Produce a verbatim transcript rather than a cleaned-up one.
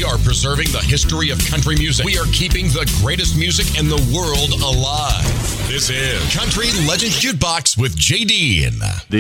are preserving the history of country music. We are keeping the greatest music in the world alive. This is Country Legends Jukebox with J D.